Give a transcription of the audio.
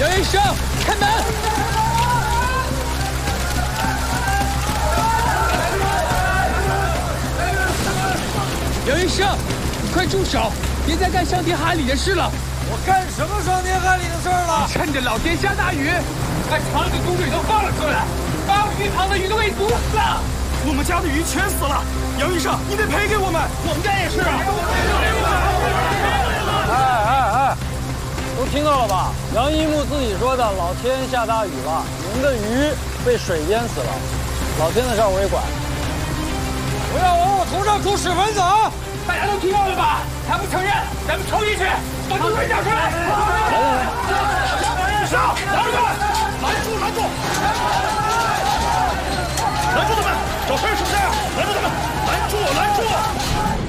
杨医生，开门！杨医生，你快住手！别再干伤天害理的事了！ 我干什么伤天害理的事儿了？ 趁着老天下大雨，把厂里的毒水都放了出来，把鱼塘的鱼都给毒死了。 我们家的鱼全死了，杨医生，你得赔给我们。 我们家也是啊。 哎，都听到了吧？杨一木自己说的，老天下大雨了，你们的鱼被水淹死了，老天的事儿我也管。不要往我头上吐屎盆子啊！ 大家都听到了吧？还不承认，咱们抽进去，把毒水找出来！来，上！拦住！ 拦住他们！找谁手下？拦住他们！拦住！